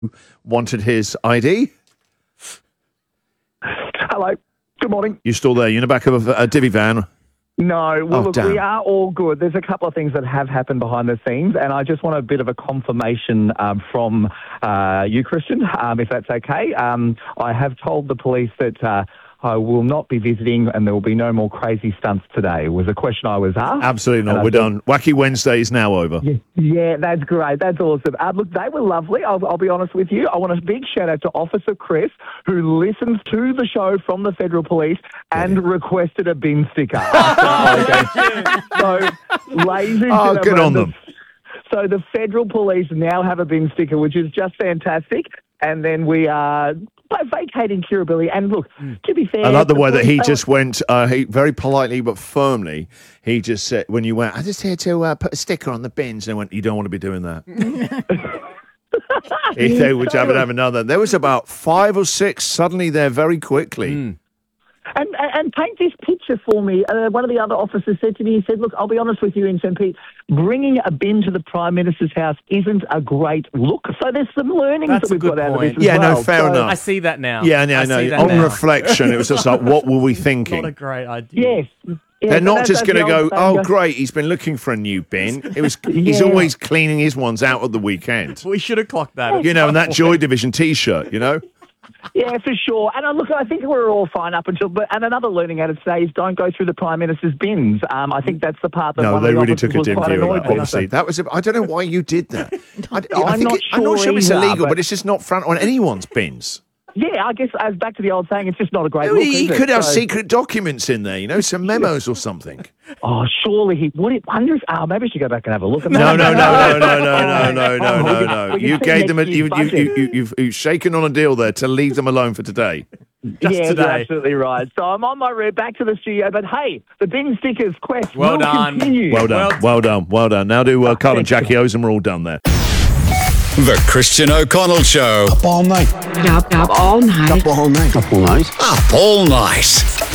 wanted his ID. Hello. Good morning. You still there? You in the back of a divvy van? No, well, look, damn. we are all good. There's a couple of things that have happened behind the scenes, and I just want a bit of a confirmation from you, Christian, if that's okay. I have told the police that I will not be visiting and there will be no more crazy stunts today, was a question I was asked. Absolutely not. We're done. Wacky Wednesday is now over. Yeah, that's great. That's awesome. Look, they were lovely. I'll be honest with you. I want a big shout out to Officer Chris, who listens to the show from the Federal Police and requested a bin sticker. So, ladies and gentlemen, good on them. So the Federal Police now have a bin sticker, which is just fantastic. And then we are vacating Kirribilli. And look, to be fair, I like the way that he just went, he very politely but firmly, he just said, when you went, I'm just here to put a sticker on the bins, and went, you don't want to be doing that. He said, would you have another? There was about 5 or 6 suddenly there very quickly. And paint this picture for me. One of the other officers said to me, he said, look, I'll be honest with you in St. Pete, bringing a bin to the Prime Minister's house isn't a great look. So there's some learnings that we've got out of this as well. No, fair enough. I see that now. Yeah, no. On reflection, it was just like, what were we thinking? Not a great idea. Yes. They're not just going to go, oh, great, he's been looking for a new bin. He's always cleaning his ones out at the weekend. We should have clocked that. You know, and that Joy Division T-shirt, you know? Yeah, for sure. And look, I think we're all fine up until. And another learning out of today is don't go through the Prime Minister's bins. I think that's the part that they really took a dim view of that policy. That was. I don't know why you did that. I'm not sure it's illegal, but it's just not front on anyone's bins. Yeah, I guess as back to the old saying, it's just not a great look. He could have secret documents in there, you know, some memos or something. Oh, surely he would. Wonder if maybe I should go back and have a look. No. You gave them. You've shaken on a deal there to leave them alone for today. Today. You're absolutely right. So I'm on my route back to the studio. But hey, the bin stickers quest will continue. Well done. Now do Carl and Jackie O's, and we're all done there. The Christian O'Connell Show. Up all night. Up all night. Up all night. Up all night.